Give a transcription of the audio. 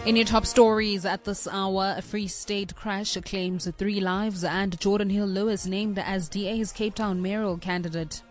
In your top stories at this hour, a Free State crash claims 3 lives and Jordan Hill Lewis named as DA's Cape Town mayoral candidate.